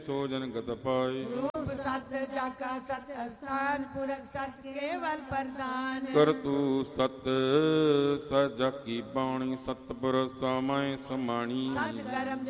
ਸੋ ਜਨ ਗਤ ਪਾਏ। ਰੂਪ ਸਤ ਜਾਕਾ ਸਤ ਅਸਥਾਨ ਪੁਰਖ ਸਤ ਕੇਵਲ ਪ੍ਰਦਾਨ। ਕਰਤੂ ਸਤ ਸਜਾ ਕੀ ਬਾਣੀ ਸਤਿਪੁਰ ਸਮਾਏ ਸਮਾਣੀ। ਸਤ ਕਰਮ